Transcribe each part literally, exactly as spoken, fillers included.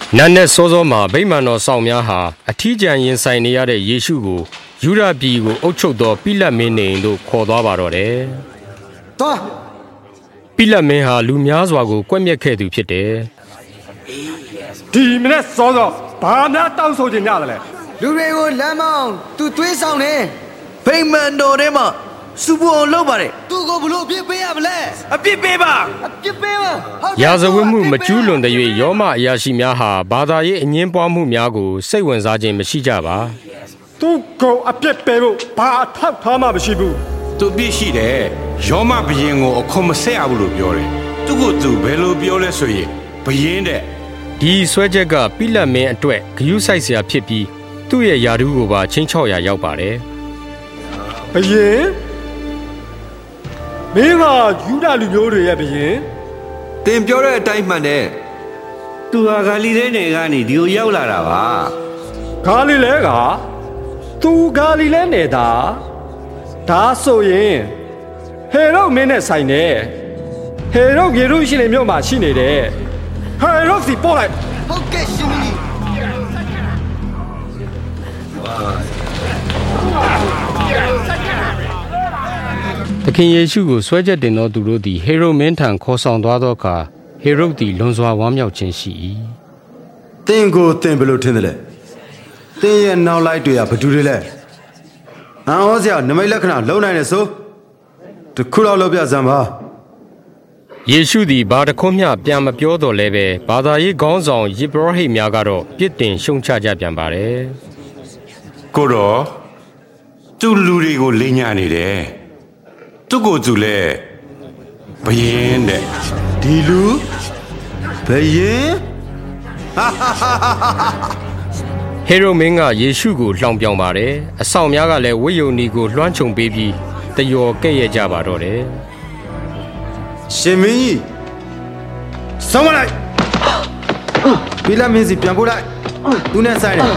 နတ်နဲ့စောစောမှာဗိမာန်တော်ဆောင်များဟာအထီးကျန်ရင်ဆိုင်နေရတဲ့ယေရှုကိုယူဒပြည်ကိုအုပ်ချုပ်သောပိလတ်မင်းနေတို့ခေါ်သွားပါတော့တယ်။သွားပိလတ်မင်းဟာလူများစွာကိုကွက်မြက်ခဲ့သူဖြစ်တယ်။ဒီမနေ့စောစောဘာများတောင်းဆိုခြင်းများလဲလူတွေကိုလမ်းမောင်းသူသွေးဆောင်နေဗိမာန်တော်ထဲမှာစုဖို့အောင်လုပ်ပါတယ်သူကိုဘလို့အပြစ်ပေးရမလဲအပြစ်ပေးပါအပြစ်ပေးပါရာဇဝတ်မှုမကျူးလွန်တဲ့၍ယောမအရာရှိများဟာဘာသာရေးအငင်းပွားမှုများကိုစိတ်ဝင်စားခြင်းမရှိကြပါသူကိုအပြစ်ပေးဖို့ဘာအထောက်ထားမှမရှိဘူးသူပြစ်ရှိတယ်ယောမဘရင်ကိုအခုမဆက်ရဘူးလို့ပြောတယ်သူကသူဘယ်လိုပြောလဲဆိုရင်ဘရင်တဲ့ဒီဆွဲချက်ကပိလတ်မင်းအတွက်ဂယုစိုက်เสียဖြစ်ပြီးသူ့ရဲ့ယာဒူးကိုပါချင်းချောက်ရာရောက်ပါတယ်ဘရင်မင်းကယူဒလူမျိုးတွေရဲ့ဘရင်တင်ပြောတဲ့အတိုင်းမှန်တယ်သူဟာဂါလိလဲနယ်ကနေဒီကိုရောက်လာတာပါဂါလိလဲကသူဂါလိလဲနယ်တာဒါဆိုရင်ဟေရုမင်းနဲ့ဆိုင်တယ်ဟေရုယေရုရှလင်မြို့မှာရှိနေတယ်ဟေရုစီပို့လိုက်ဟုတ်ကဲ့ရှင်မင်းသခင်ယေရှုကိုဆွဲချက်တင်သောသူတို့သည်ဟေရုမင်းထံခေါ်ဆောင်သွားသောအခါဟေရုသည်လွန်စွာဝမ်းမြောက်ခြင်းရှိ၏သင်ကိုသင်ဘယ်လိုထင်သလဲသင်ရဲ့နောက်လိုက်တွေကဘယ်သူတွေလဲအံ့ဩစရာနမိတ်လက္ခဏာလုံနိုင်တယ်ဆိုတခုတော့လုပ်ပြစမ်းပါယေရှုသည်ဘာတစ်ခုမျှပြန်မပြောတော့လဲပဲဘာသာရေးခေါင်းဆောင်ယေဘရဟိတ်များကတော့ပြစ်တင်ရှုံချကြပြန်ပါတယ်ကိုတော့သူလူတွေကိုလိမ်ညာနေတယ်သူကိုသူလဲဘယင်းတဲ့ဒီလူဘယင်းဟေရုမင်းကယေရှုကိုလှောင်ပြောင်ပါတယ်အဆောင်များကလည်းဝိယုန်နီကိုလွှမ်းခြုံပေးပြီးတယော်ကဲ့ရဲ့ကြပါတော့တယ်ရှင်မင်းကြီးဆောင်းမလိုက်ပိလတ်မင်းစီပြန်ပို့လိုက်သူနဲ့ဆိုင်တယ်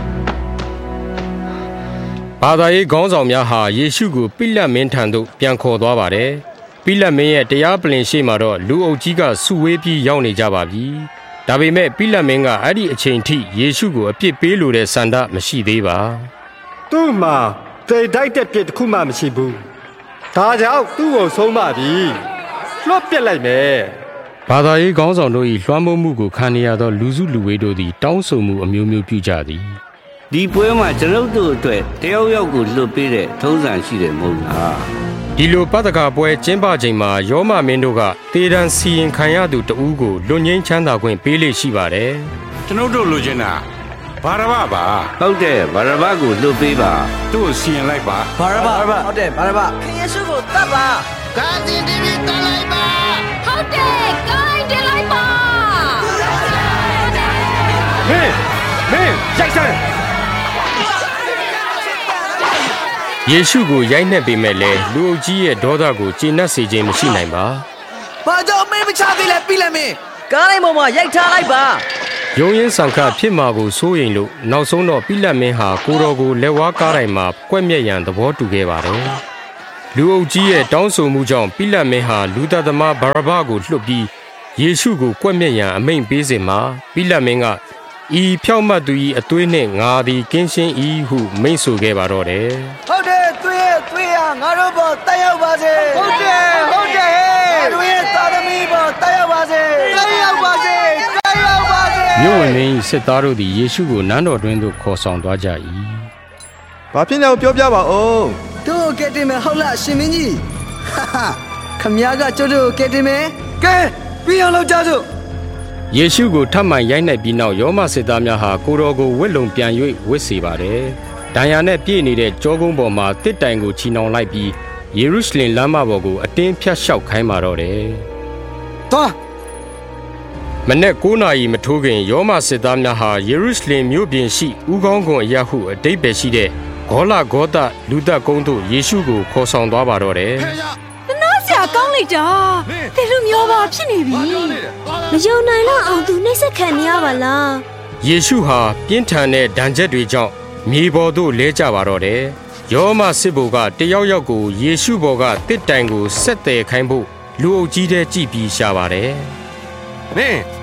ဘာသာရေးခေါင်းဆောင်များဟာယေရှုကိုပိလတ်မင်းထံသို့ပြန်ခေါ်သွားပါတယ်ပိလတ်မင်းရဲ့တရားပလင်ရှိမှတော့လူအုပ်ကြီးကစုဝေးပြီးရောက်နေကြပါပြီဒါပေမဲ့ပိလတ်မင်းကအဲ့ဒီအချိန်ထိယေရှုကိုအပြစ်ပေးလိုတဲ့ဆန္ဒမရှိသေးပါသူ့မှာသေတိုက်တဲ့ပြစ်တစ်ခုမှမရှိဘူးဒါကြောင့်သူ့ကိုဆုံးမပြီလွတ်ပြစ်လိုက်မယ်ဘာသာရေးခေါင်းဆောင်တို့၏လွှမ်းမိုးမှုကိုခံရသောလူစုလူဝေးတို့သည်တောင်းဆိုမှုအမျိုးမျိုးပြုကြသည်ဒီပွဲမှာကျွန်ုပ်တို့အတွက်တယောက်ယောက်ကိုလွတ်ပေးတဲ့ထုံးစံရှိတယ်မဟုတ်လားဒီလိုပတ္တကပွဲကျင်းပချိန်မှာယောမမင်းတို့ကတေဒံစီရင်ခံရသူတဦးကိုလွတ်ငင်းချမ်းသာခွင့်ပေးလေရှိပါတယ်ကျွန်ုပ်တို့လိုချင်တာဘာရဘပါဟုတ်တယ်ဘာရဘကိုလွတ်ပေးပါသူ့ကိုစီရင်လိုက်ပါဘာရဘဟုတ်တယ်ဘာရဘခင်ယေရှုကိုတတ်ပါဂါဇင်တီဗီတတ်လိုက်ပါဟုတ်တယ်ကိုင်းတင်လိုက်ပါမင်းမင်းရိုက်စမ်းယေရှုကိုရိုက်နှက်ပေမဲ့လည်းလူအုပ်ကြီးရဲ့ဒေါသကိုကျေနပ်စေခြင်းမရှိနိုင်ပါ။ဘာကြောင့်မင်းမချသေးလဲပြီလဲမင်းကားလိုက်ပေါ်မှာရိုက်ထားလိုက်ပါ။ယုံရင်ဆောင်ခဖြစ်မှာကိုစိုးရိမ်လို့နောက်ဆုံးတော့ပိလတ်မင်းဟာကိုတော်ကိုလက်ဝါးကားတိုင်းမှာကွက်မြက်ရန်သဘောတူခဲ့ပါတယ်။လူအုပ်ကြီးရဲ့တောင်းဆိုမှုကြောင့်ပိလတ်မင်းဟာလူသားသမားဘာရဘကိုလွှတ်ပြီးယေရှုကိုကွက်မြက်ရန်အမိန့်ပေးစဉ်မှာပိလတ်မင်းကဤဖြောက်မှတ်သူ၏အသွေးနှင့်ငါသည်ကင်းရှင်း၏ဟုမိန့်ဆိုခဲ့ပါတော့တယ်ဟုတ်တယ်သွေးရဲ့သွေးဟာငါတို့ပေါ်တက်ရောက်ပါစေဟုတ်တယ်ဟုတ်တယ်ဟဲ့တို့ရဲ့သာသမီပေါ်တက်ရောက်ပါစေတက်ရောက်ပါစေတက်ရောက်ပါစေမြို့ဝင်၏စစ်သားတို့သည်ယေရှုကိုနန်းတော်တွင်သို့ခေါ်ဆောင်သွားကြ၏ဘာဖြစ်လဲပြောပြပါဦးတို့ကဲတင်မယ်ဟုတ်လားရှင်မင်းကြီးဟာဟာခမည်းကကျုပ်တို့ကဲတင်မယ်ကဲပြီးအောင်လုပ်ကြစို့ယေရှုကိုထပ်မံရိုက်နှက်ပြီးနောက်ယောမစစ်သားများဟာကိုတော်ကိုဝစ်လုံပြန်၍ဝစ်စေပါတယ်။ဒဏ်ရာနဲ့ပြည့်နေတဲ့ကြောကုန်းပေါ်မှာတစ်တိုင်ကိုချီနှောင်လိုက်ပြီးယေရုရှလင်လမ်းမပေါ်ကိုအတင်းဖြတ်လျှောက်ခိုင်းပါတော့တယ်။သွားမနေ့ကိုးနာရီမထိုးခင်ယောမစစ်သားများဟာယေရုရှလင်မြို့ပြင်ရှိဥကောင်းကွန်အရပ်ဟုအတိတ်ပဲရှိတဲ့ဂေါလဂေါသလူသက်ကုန်းသို့ယေရှုကိုခေါ်ဆောင်သွားပါတော့တယ်။ဆရာကောင်းလိုက်တာတေလူမျိုးပါဖြစ်နေပြီမယုံနိုင်တော့အောင်သူနှိမ့်ဆက်ခံနေရပါလားယေရှုဟာပြင်းထန်တဲ့ဒဏ်ချက်တွေကြောင့်မြေပေါ်သို့လဲကျပါတော့တယ်ယောမစစ်ဘိုလ်ကတယောက်ယောက်ကိုယေရှုဘော်ကတစ်တိုင်ကိုဆက်တယ်ခိုင်းဖို့လူအုပ်ကြီးတဲ့ကြည့်ပြီးရှာပါတယ်မင်း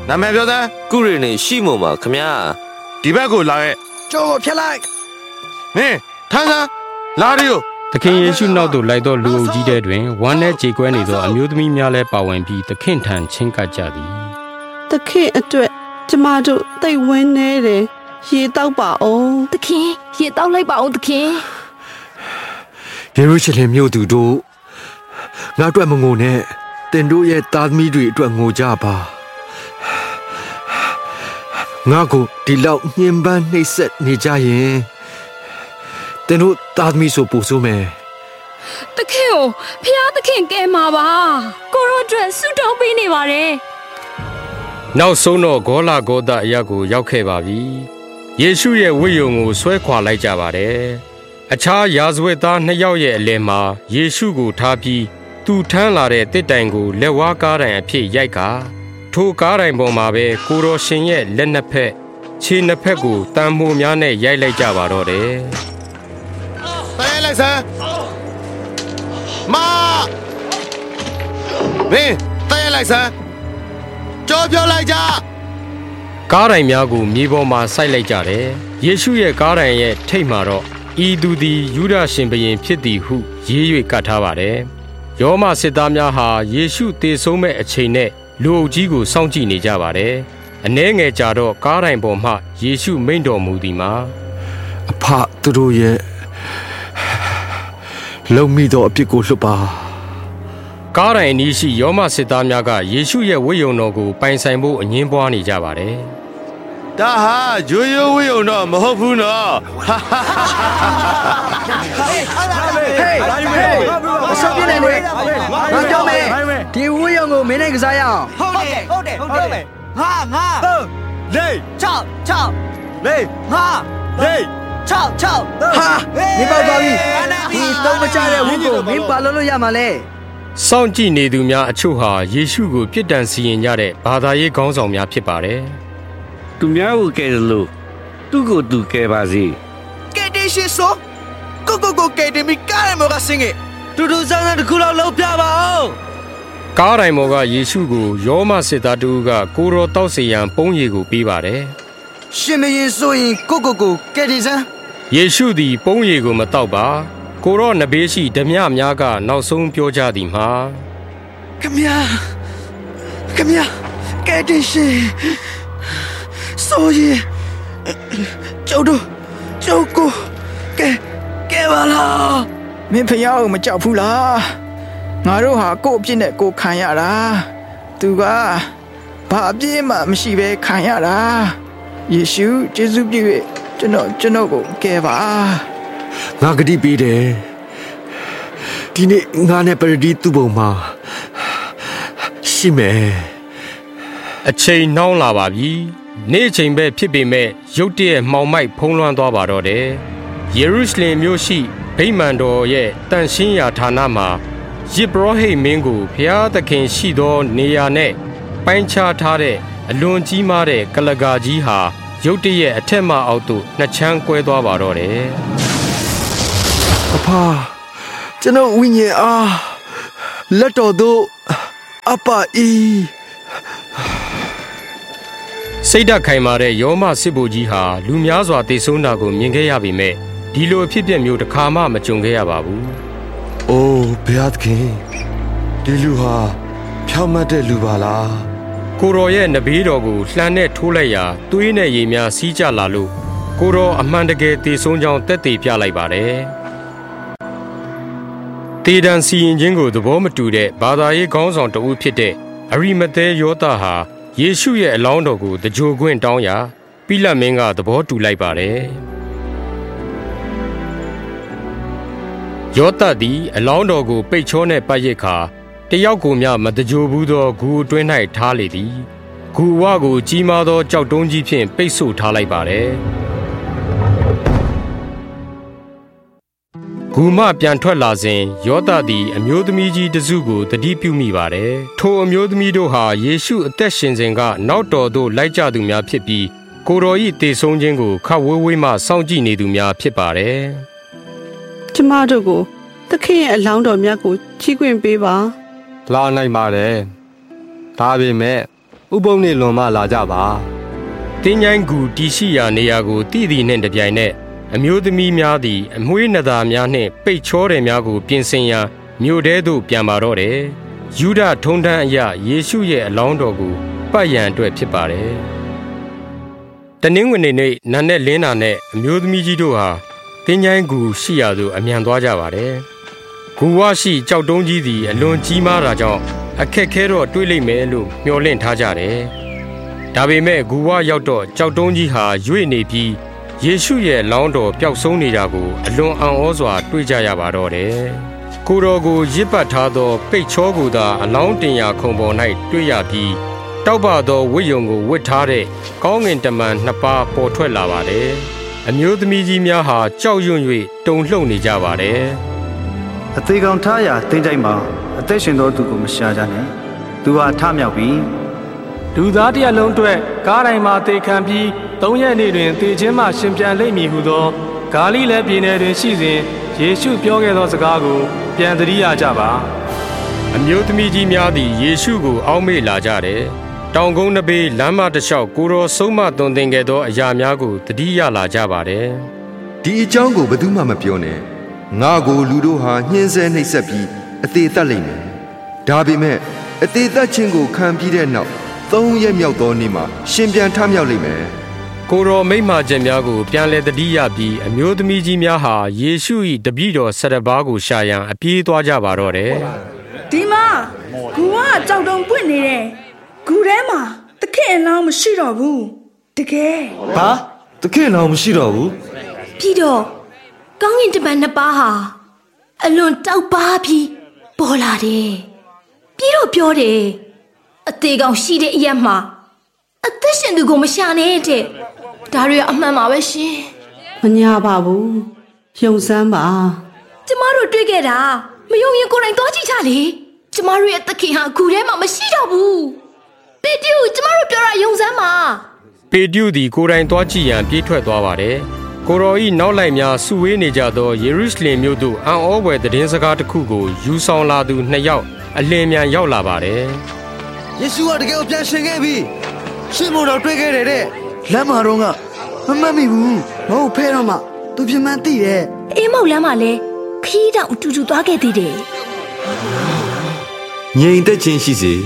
နာမည်ပြောစမ်းကုရီနေရှိမို့မှာခမရဒီဘက်ကိုလာခဲ့ကျိုးကိုဖျက်လိုက်မင်းထမ်းစမ်းလာရီကိုသခင်ယေရှုနောက်သို့လိုက်သောလူအုပ်ကြီးတဲ့တွင်ဝမ်းနဲ့ကြေကွဲနေသောအမျိုးသမီးများလည်းပါဝင်ပြီးသခင်ထံချင်းကပ်ကြသည်သခင်အတွက်ကျမတို့သိဝင်းနေတယ်ရေတောက်ပါအောင်သခင်ရေတောက်လိုက်ပါအောင်သခင်ယေရုရှလင်မြို့သူတို့ငါအတွက်မငိုနဲ့တင်တို့ရဲ့သားသမီးတွေအတွက်ငိုကြပါငါကိုဒီလောက်ညှဉ်းပန်းနှိပ်စက်နေကြရင်တင်တို့သားသမီးဆိုပူဆိုးမယ်သခင်ကိုဖျားသခင်ကဲမှာပါကိုရောအတွက်ဆုတောင်းပေးနေပါတယ်နောက်ဆုံးတော့ဂေါလာဂေါသအရာကိုရောက်ခဲ့ပါပြီယေရှုရဲ့ဝိယုံကိုဆွဲခွာလိုက်ကြပါတယ်အခြားရာဇဝတ်သားနှစ်ယောက်ရဲ့အလယ်မှာယေရှုကိုထားပြီးသူထမ်းလာတဲ့တစ်တိုင်ကိုလက်ဝါးကားတိုင်အဖြစ်ရိုက်ကာထိုကားတိုင်ပေါ်မှာပဲကိုတော်ရှင်ရဲ့လက်နှစ်ဖက်ခြေနှစ်ဖက်ကိုတန်မိုးများနဲ့ရိုက်လိုက်ကြပါတော့တယ်။တဲလိုက်စမ်းမမင်းတဲလိုက်စမ်းကြောပြောလိုက်ကြကားတိုင်များကိုမြေပေါ်မှာစိုက်လိုက်ကြတယ်ယေရှုရဲ့ကားတိုင်ရဲ့ထိပ်မှာတော့ဤသူသည်ယူဒရှင်ဘုရင်ဖြစ်သည်ဟုရေး၍ကတ်ထားပါတယ်ယောမစစ်သားများဟာယေရှုသေဆုံးမဲ့အချိန်နဲ့လူအုပ်ကြီးကိုစောင့်ကြည့်နေကြပါတယ်အနှဲငယ်ကြတော့ကားတိုင်ပေါ်မှယေရှုမိန့်တော်မူသည်မှာအဖသူတို့ရဲ့လုံမိသောအပြစ်ကိုလွတ်ပါကားတိုင်အနီးရှိယောမစစ်သားများကယေရှုရဲ့ဝိယုံတော်ကိုပိုင်ဆိုင်ဖို့အငင်းပွားနေကြပါတယ်ဒါဟာဂျိုးရိုးဝိယုံတော့မဟုတ်ဘူးနော်ဟေးဟေးအဆောက်ပြနေလေငါကြောက်မယ်ဒီဝိယုံကိုမင်းနဲ့ကစားရအောင်ဟုတ်တယ်ဟုတ်တယ်ဟုတ်တယ်ငါငါလေးချောက်ချောက်လေးငါလေးချောက်ချောက်ဟာနေပါပါပြီဒီတော့မချတဲ့ဝိကိုမင်းပါလို့လို့ရမှာလဲစောင့်ကြည့်နေသူများအချို့ဟာယေရှုကိုပြစ်ဒဏ်စီရင်ကြတဲ့ဘာသာရေးခေါင်းဆောင်များဖြစ်ပါတယ်သူများကိုကဲတယ်လို့သူ့ကိုသူကဲပါစေကဲတေရှိဆိုကိုကိုကိုကဲတယ်မိကားရမကစင်းတူတူစမ်းတဲ့ခုလောက်လောက်ပြပါအောင်ကားတိုင်မော်ကယေရှုကိုယောမစစ်သားတို့ကကိုရောတောက်စီရန်ပုံးရည်ကိုပေးပါတယ်ရှင်မရင်ဆိုရင်ကိုကိုကိုကဲတယ်စမ်းယေရှုသည်ပုံးရည်ကိုမတောက်ပါကိုရောနဘေးရှိဓမြများကနောက်ဆုံးပြောကြသည်မှာခမညာခမညာကဲတယ်ရှင်ဆိုရင်ကျုပ်တို့ကျုပ်ကိုကဲကဲပါလားမင်းဖျားကိုမကြောက်ဘူးလားငါတို့ဟာကို့အပြစ်နဲ့ကိုခံရတာသူကဘာအပြစ်မှမရှိဘဲခံရတာယေရှုယေရှုပြည့်ကျွန်တော်ကျွန်တော်ကိုကဲပါငါဂတိပေးတယ်ဒီနေ့ငါနဲ့ပရဒီသူ့ဘုံမှာရှိမယ်အချိန်နှောင်းလာပါပြီနေ့အချိန်ပဲဖြစ်ပေမဲ့ရုတ်တရက်မှောင်မိုက်ဖုံးလွှမ်းသွားပါတော့တယ်ယေရုရှလင်မြို့ရှိဗိမာန်တော်ရဲ့တန်ရှင်းရာဌာနမှာယေဘရဟိမင်းကိုဖျားသခင်ရှိသောနေရာနဲ့ပိုင်းခြားထားတဲ့အလွန်ကြီးမားတဲ့ကလကာကြီးဟာရုတ်တရက်အထက်မှအောက်သို့နှစ်ချမ်းကွဲသွားပါတော့တယ်အဖာကျွန်တော်ဝိညာဉ်အားလက်တော်သို့အပအီစိတ်ဓာတ်ခိုင်မာတဲ့ယောမစစ်ဗိုလ်ကြီးဟာလူများစွာတေဆုံးတာကိုမြင်ခဲ့ရပေမဲ့ဒီလိုအဖြစ်အပျက်မျိုးတစ်ခါမှမကြုံခဲ့ရပါဘူး။အိုးဘုရားသခင်ဒီလူဟာဖြောင့်မတ်တဲ့လူပါလား။ကိုရောရဲ့နဘေးတော်ကိုလှမ်းနဲ့ထိုးလိုက်ရာသွေးနဲ့ရေများစီးကျလာလို့ကိုရောအမှန်တကယ်တေဆုံးကြောင်းတက်သေးပြလိုက်ပါတယ်။တေဒန်စီရင်ချင်းကိုသဘောမတူတဲ့ဘာသာရေးခေါင်းဆောင်တဦးဖြစ်တဲ့အရိမသဲယောသဟာယေရှုရဲ့အလောင်းတော်ကိုတကြိုခွင့်တောင်းရာပိလတ်မင်းကသဘောတူလိုက်ပါတယ်ယောသသည်အလောင်းတော်ကိုပိတ်ချောနဲ့ပတ်ရစ်ခါတယောက်ကိုမျှမတကြိုဘူးသောဂူအတွင်း၌ထားလေသည်ဂူဝကိုကြီးမားသောကြောက်တုံးကြီးဖြင့်ပိတ်ဆို့ထားလိုက်ပါတယ်ဂူမှပြန်ထွက်လာစဉ်ယောသသည်အမျိုးသမီးကြီးတစုကိုတတိပြုမိပါတယ်ထိုအမျိုးသမီးတို့ဟာယေရှုအသက်ရှင်စဉ်ကနောက်တော်သို့လိုက်ကြသူများဖြစ်ပြီးကိုတော်၏တေဆုံးခြင်းကိုခပ်ဝေးဝေးမှစောင့်ကြည့်နေသူများဖြစ်ပါတယ်ကျမတို့ကိုသခင်ရဲ့အလောင်းတော်မြတ်ကိုချီးခွင့်ပေးပါလာနိုင်ပါတယ်ဒါပေမဲ့ဥပုံနှင့်လွန်မှလာကြပါတင်းញိုင်းကူတီရှိရာနေရာကိုတည်တည်နှင့်တပြိုင်နက်အမျိုးသမီးများသည်အမွှေးနသားများနှင့်ပိတ်ချောတယ်များကိုပြင်ဆင်ရန်မြို့ထဲသို့ပြန်ပါတော့တယ်ယူဒထုံတန်းအရယေရှုရဲ့အလောင်းတော်ကိုပတ်ရန်အတွက်ဖြစ်ပါတယ်တနင်္ဂနွေနေ့နန်းနဲ့လင်းနာနဲ့အမျိုးသမီးကြီးတို့ဟာတင်းញိုင်းကူရှိရာသို့အမြန်သွားကြပါတယ်ဂူဝရှိကြောက်တုံးကြီးသည်အလွန်ကြီးမားတာကြောင့်အခက်ခဲတော့တွေးလိုက်မယ်လို့မျှော်လင့်ထားကြတယ်ဒါပေမဲ့ဂူဝရောက်တော့ကြောက်တုံးကြီးဟာရွေ့နေပြီးယေရှုရဲ့လောင်းတော်ပျောက်ဆုံးနေတာကိုအလွန်အံ့ဩစွာတွေ့ကြရပါတော့တယ်ကိုတော်ကိုရစ်ပတ်ထားသောပိတ်ချောကိုသာအလောင်းတင်ရာခုံပေါ်၌တွေ့ရပြီးတောက်ပသောဝိယုံကိုဝတ်ထားတဲ့ကောင်းငင်တမန်နှစ်ပါးပေါ်ထွက်လာပါတယ်အမျိုးသမီးကြီးများဟာကြောက်ရွံ့၍တုန်လှုပ်နေကြပါတယ်အသေးကောင်ထားရာတင်းကြိုက်မှာအသက်ရှင်သောသူကိုမရှာကြနဲ့သူဟာထမြောက်ပြီးလူသားတရလုံးအတွက်ကားတိုင်းမှာတေခံပြီးသုံးရက်နေ့တွင်တေခြင်းမှရှင်ပြန်လိမ့်မည်ဟုသောဂါလိလဲပြည်နယ်တွင်ရှိစဉ်ယေရှုပြောခဲ့သောစကားကိုပြန်သတိရကြပါအမျိုးသမီးကြီးများသည်ယေရှုကိုအောက်မေ့လာကြတယ်တောင်ကုန်းတစ်ပေလမ်းမတစ်လျှောက်ကိုတော်ဆုံးမသွန်သင်ခဲ့သောအရာများကိုသတိရလာကြပါတယ်ဒီအကြောင်းကိုဘယ်သူမှမပြောနဲ့ငါကိုလူတို့ဟာညှင်းဆဲနှိပ်စက်ပြီးအသေးသက်လိမ့်မယ်ဒါပေမဲ့အသေးသက်ခြင်းကိုခံပြီးတဲ့နောက်သုံးရက်မြောက်သောနေ့မှာရှင်ပြန်ထမြောက်လိမ့်မယ်ကိုတော်မိန့်မာချက်များကိုပြန်လည်သတိရပြီးအမျိုးသမီးကြီးများဟာယေရှု၏တပည့်တော်ဆရဘာကိုရှာရန်အပြေးသွားကြပါတော့တယ်ဒီမှာဂူကကြောက်တုံပွင့်နေတယ်ဂူထဲမှာတခင်အလောင်းမရှိတော့ဘူးတကယ်ဟာတခင်အလောင်းမရှိတော့ဘူးပြီးတော့ကောင်းကင်တမန်နှစ်ပါးဟာအလွန်တောက်ပါပြီးပေါ်လာတယ်ပြီးတော့ပြောတယ်အသေးကောင်ရှိတဲ့အရက်မှာအသက်ရှင်သူကိုမရှာနဲ့တဲ့ဒါတွေအမှန်ပါပဲရှင်မညာပါဘူးယုံစမ်းပါကျမတို့တွေ့ခဲ့တာမယုံရင်ကိုယ်တိုင်သွားကြည့်ကြလေကျမတို့ရဲ့သခင်ဟာဂူထဲမှာမရှိတော့ဘူးပေတျုကျမတို့ပြောတာယုံစမ်းပါပေတျုသည်ကိုယ်တိုင်သွားကြည့်ရန်ပြေးထွက်သွားပါတယ်ကိုတော်ဤနောက်လိုက်များစုဝေးနေကြသောယေရုရှလင်မြို့သို့အံ့ဩဖွယ်သတင်းစကားတစ်ခုကိုယူဆောင်လာသူနှစ်ယောက်အလင်းမြန်ရောက်လာပါတယ်ယေရှုကတကယ်ကိုပြန်ရှင်ခဲ့ပြီရှင်မို့တော့တွေ့ခဲ့တယ်တဲ့လမ်းမှာတော့ကမမှတ်မိဘူးမဟုတ်ဖဲတော့မှသူပြမှန်းသိတယ်အေးမောက်လမ်းမှာလဲခီးတောင်အတူတူသွားခဲ့သေးတယ်ငြိမ်သက်ခြင်းရှိစေ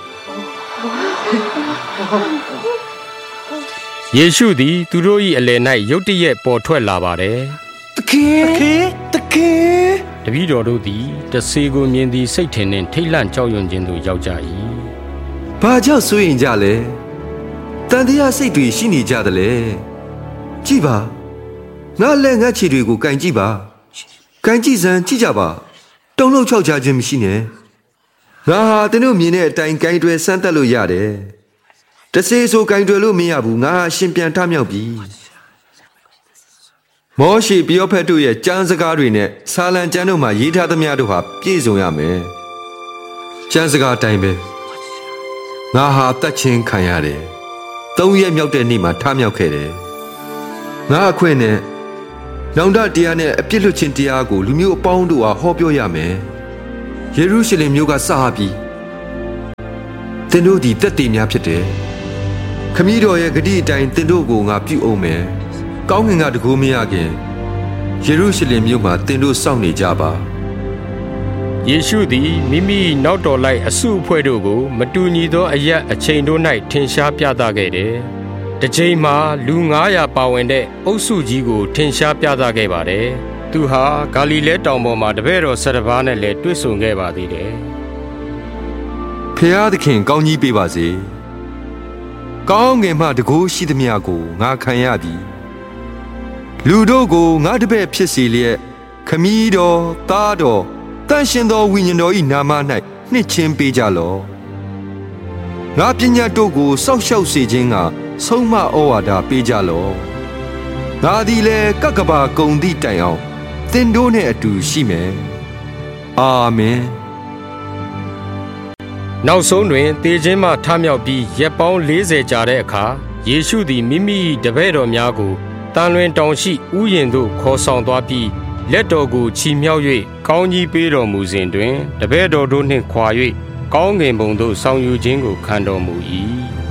ယေရှုသည်သူတို့၏အလယ်၌ရုတ်တရက်ပေါ်ထွက်လာပါတယ်တခင်တခင်တခင်တပည့်တော်တို့သည်တဆေကိုမြင်သည်စိတ်ထင်နှင့်ထိတ်လန့်ကြောက်ရွံ့ခြင်းသို့ရောက်ကြ၏ဘာကြောင့်စိုးရင်ကြလဲတန်တရားစိတ်တွေရှိနေကြတယ်လေကြည့်ပါငါလက်ငါခြေတွေကိုကန်ကြည့်ပါကန်ကြည့်စမ်းကြည့်ကြပါတုံလုံးချောက်ချခြင်းမရှိနဲ့ငါဟာသူတို့မြင်တဲ့အတိုင်းကန်တွယ်စမ်းသက်လို့ရတယ်တဆေဆိုကန်တွယ်လို့မရဘူးငါဟာရှင်ပြန်ထမြောက်ပြီမောရှိပယောဖက်တို့ရဲ့ကျမ်းစကားတွေနဲ့ဆာလံကျမ်းတို့မှာရေးထားသမျှတို့ဟာပြည့်စုံရမယ်ကျမ်းစကားအတိုင်းပဲငါဟာတတ်ချင်းခံရတယ်သုံးရက်မြောက်တဲ့နေ့မှာထမြောက်ခဲ့တယ်ငါအခွင့်နဲ့နောင်တတရားနဲ့အပြစ်လွတ်ခြင်းတရားကိုလူမျိုးအပေါင်းတို့ဟာဟောပြောရမယ်ယေရုရှလင်မြို့ကစပြီးသင်တို့ဒီတက်တည်များဖြစ်တယ်ခမည်းတော်ရဲ့ဂတိအတိုင်းသင်တို့ကိုငါပြုအောင်မယ်ကောင်းငင်ကတကူမရခင်ယေရုရှလင်မြို့မှာသင်တို့စောင့်နေကြပါယေရှုသည်မိမိနောက်တော်လိုက်အစုအဖွဲ့တို့ကိုမတူညီသောအရက်အချိန်တို့၌ထင်ရှားပြသခဲ့တယ်။တစ်ချိန်မှာလူငါးရာပါဝင်တဲ့အုပ်စုကြီးကိုထင်ရှားပြသခဲ့ပါတယ်။သူဟာဂါလိလဲတောင်ပေါ်မှာတပည့်တော်ဆယ်ပါးနဲ့လည်းတွေ့ဆုံခဲ့ပါသေးတယ်။ဖျားသခင်ကောင်းကြီးပေးပါစေ။ကောင်းငင်မှတကူရှိသမျှကိုငါခံရပြီ။လူတို့ကိုငါတပည့်ဖြစ်စေလျက်ခမည်းတော်သားတော်တန်ရှင်သောဝိညာဉ်တော်၏နာမ၌နှစ်ချင်းပေးကြလော့ငါပညာတို့ကိုစောက်ရှောက်စေခြင်းကဆုံးမဩဝါဒပေးကြလော့ငါသည်လည်းကကဘာကုံသည့်တိုင်အောင်သင်တို့နှင့်အတူရှိမယ်အာမင်နောက်ဆုံးတွင်တေခြင်းမှထမြောက်ပြီးရက်ပေါင်းလေးဆယ်ကြာတဲ့အခါယေရှုသည်မိမိတပည့်တော်များကိုတန်လွင်တောင်ရှိဥယျာဉ်သို့ခေါ်ဆောင်သွားပြီးလက်တော်ကိုချီမြှောက်၍ကောင်းကြီးပေးတော်မူစဉ်တွင်တပည့်တော်တို့နှင့်ခွာ၍ကောင်းကင်ဘုံသို့ဆောင်ယူခြင်းကိုခံတော်မူ၏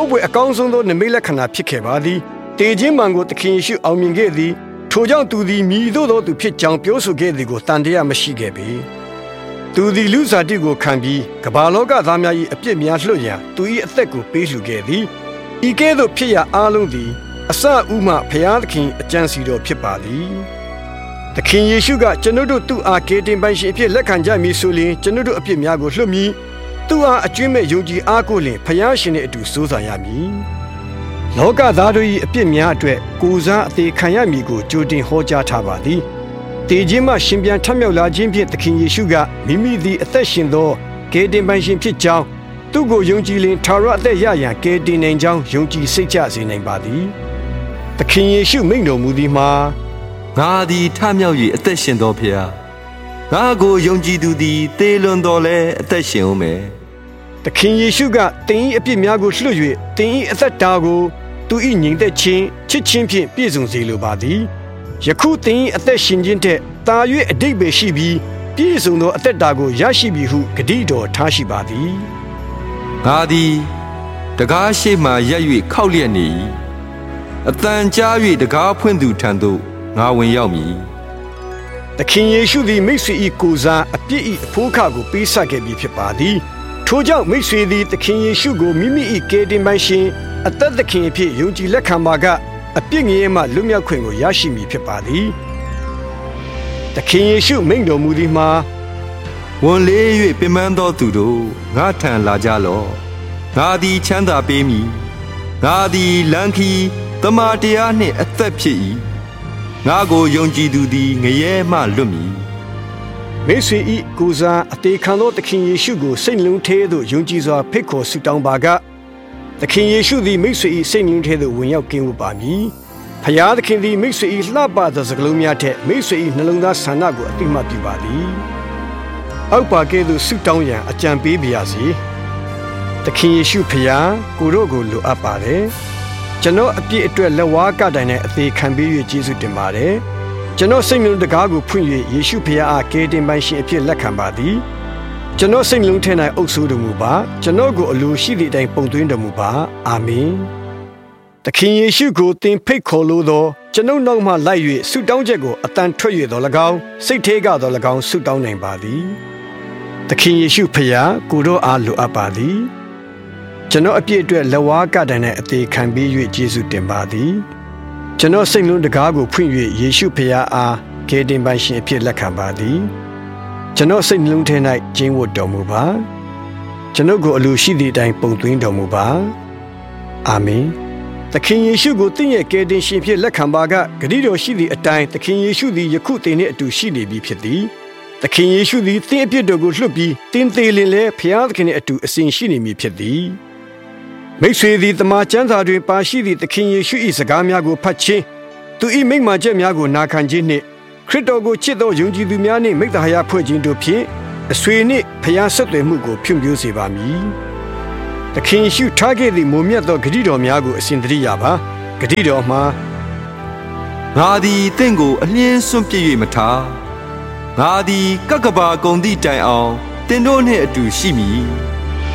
ဘွယ်အကောင်းဆုံးသောနမိတ်လက္ခဏာဖြစ်ခဲ့ပါသည်တေခြင်းမှန်ကိုသခင်ယေရှုအောင်မြင်ခဲ့သည်ထိုကြောင့်သူသည်မြည်သို့သောသူဖြစ်ကြောင်းပြောဆိုခဲ့သည်ကိုတန်တရားမရှိခဲ့ပေသူသည်လူစားတိကိုခံပြီးကမ္ဘာလောကသားများ၏အပြစ်များလွှတ်ရန်သူ၏အသက်ကိုပေးလှူခဲ့သည်ဤကဲ့သို့ဖြစ်ရအားလုံးသည်အစဥမှဖျားသခင်အကြံစီတော်ဖြစ်ပါသည်သခင်ယေရှုကကျွန်ုပ်တို့သူ့အားကေတင်ပိုင်ရှင်အဖြစ်လက်ခံကြမည်ဆိုလျှင်ကျွန်ုပ်တို့အပြစ်များကိုလွှတ်မည်သူ့အားအကျွင့်မဲ့ယုံကြည်အားကိုးလျှင်ဖျားရှင်နှင့်အတူစိုးစားရမည်လောကသားတို့၏အပြစ်များအတွက်ကိုယ်စားအသေးခံရမည်ကိုကြိုတင်ဟောကြားထားပါသည်တေခြင်းမှရှင်ပြန်ထမြောက်လာခြင်းဖြင့်သခင်ယေရှုကမိမိသည်အသက်ရှင်သောကေတင်ပိုင်ရှင်ဖြစ်ကြောင်းသူ့ကိုယုံကြည်လျှင်ထာဝရအသက်ရရန်ကေတင်နိုင်ကြောင်းယုံကြည်စိတ်ချစေနိုင်ပါသည်သခင်ယေရှုမိန့်တော်မူသည်မှာငါသည်ထမြောက်၍အသက်ရှင်သောဖျားငါကိုယုံကြည်သူသည်သေလွန်တော်လဲအသက်ရှင်ဦးမယ်သခင်ယေရှုကသင်၏အပြစ်များကိုလွှတ်၍သင်၏အသက်တာကိုသူ၏ညီသက်ခြင်းချစ်ခြင်းဖြင့်ပြည့်စုံစေလိုပါသည်ယခုသင်၏အသက်ရှင်ခြင်းထက်သာ၍အဓိပ္ပာယ်ရှိပြီးပြည့်စုံသောအသက်တာကိုရရှိပြီဟုဂတိတော်ထားရှိပါသည်ငါသည်တကားရှိမှရက်၍ခောက်လျက်နေ၏အတန်ကြား၍တကားဖွင့်သူထံသို့ငါဝင်ရောက်မည်သခင်ယေရှုသည်မိတ်ဆွေ၏ကိုယ်စားအပြစ်၏အဖိုးခါကိုပေးဆပ်ခဲ့ပြီးဖြစ်ပါသည်ထိုကြောင့်မိတ်ဆွေသည်သခင်ယေရှုကိုမိမိ၏ကယ်တင်ပိုင်ရှင်အသက်သခင်အဖြစ်ယုံကြည်လက်ခံပါကအပြစ်ငြိမ်းမှလွတ်မြောက်ခွင့်ကိုရရှိမည်ဖြစ်ပါသည်သခင်ယေရှုမိန့်တော်မူသည်မှာဝန်လေး၍ပင်ပန်းသောသူတို့ငါထံလာကြလော့ငါသည်ချမ်းသာပေးမည်ငါသည်လမ်းခီးတမန်တရားနှင့်အသက်ဖြစ်၏ငါကိုယုံကြည်သူသည်ငရဲမှလွတ်မည်မိတ်ဆွေ၏ကိုယ်စားအသေးခံသောသခင်ယေရှုကိုစိတ်လုံးထဲသို့ယုံကြည်စွာဖိတ်ခေါ်ဆုတောင်းပါကသခင်ယေရှုသည်မိတ်ဆွေ၏စိတ်လုံးထဲသို့ဝင်ရောက်ကင်းဝတ်ပါမည်ဖျားသခင်သည်မိတ်ဆွေ၏လှပသောစကားလုံးများထက်မိတ်ဆွေ၏နှလုံးသားဆန္ဒကိုအတိအမှတ်ပြုပါသည်အောက်ပါကဲ့သို့ဆုတောင်းရန်အကြံပေးပါရစေသခင်ယေရှုဖျားကိုတို့ကိုလိုအပ်ပါတယ်ကျွန်တော်အပြစ်အတွက်လက်ဝါးကတိုင်နဲ့အသေးခံပေး၍ကျေးဇူးတင်ပါတယ်ကျွန်တော်စိတ်နှလုံးတကားကိုဖွင့်၍ယေရှုဖခင်အားကယ်တင်ပိုင်ရှင်အဖြစ်လက်ခံပါသည်ကျွန်တော်စိတ်နှလုံးထဲ၌အုပ်စိုးတော်မူပါကျွန်တော်ကိုအလိုရှိသည့်အတိုင်းပုံသွင်းတော်မူပါအာမင်သခင်ယေရှုကိုသင်ဖိတ်ခေါ်လို့သောကျွန်ုပ်နောက်မှလိုက်၍ဆုတောင်းချက်ကိုအတန်ထွက်၍တော်၎င်းစိတ်ထဲကတော်၎င်းဆုတောင်းနိုင်ပါသည်သခင်ယေရှုဖခင်ကိုတော်အားလိုအပ်ပါသည်ကျွန်တော်အပြစ်အတွက်လက်ဝါးကတိုင်နဲ့အသေးခံပေး၍ယေရှုတင်ပါသည်ကျွန်တော်စိတ်လုံးတကားကိုဖွင့်၍ယေရှုဖခင်အားကယ်တင်ပိုင်ရှင်အဖြစ်လက်ခံပါသည်ကျွန်တော်စိတ်နှလုံးထဲ၌ကျင်းဝတ်တော်မူပါကျွန်ုပ်ကိုအလိုရှိသည့်အတိုင်းပုံသွင်းတော်မူပါအာမင်သခင်ယေရှုကိုသင်ရဲ့ကယ်တင်ရှင်ဖြစ်လက်ခံပါကဂရုတော်ရှိသည့်အတိုင်းသခင်ယေရှုသည်ယခုသင်နှင့်အတူရှိနေပြီဖြစ်သည်သခင်ယေရှုသည်သင်အပြစ်တော်ကိုလွှတ်ပြီးသင်သေးလင်လဲဖခင်သခင်နှင့်အတူအစဉ်ရှိနေမည်ဖြစ်သည်မိတ်ဆွေသည်တမန်ကျမ်းစာတွင်ပါရှိသည့်သခင်ယေရှု၏စကားများကိုဖတ်ခြင်းသူ၏မိန့်မာချက်များကိုနာခံခြင်းနှင့်ခရစ်တော်ကိုချစ်သောယုံကြည်သူများနှင့်မိတ္တဟာယဖွဲ့ခြင်းတို့ဖြင့်အဆွေနှင့်ဖခင်ဆက်သွယ်မှုကိုဖြန့်ဖြိုးစေပါမည်သခင်ယေရှုထားခဲ့သည့်မုံမြတ်သောဂရုတော်များကိုအစဉ်တရိယာပါဂရုတော်မှာငါသည်တင့်ကိုအလင်းစွန့်ပစ်၍မထားငါသည်ကကဘာကုံသည့်တိုင်အောင်တင်တို့နှင့်အတူရှိမည်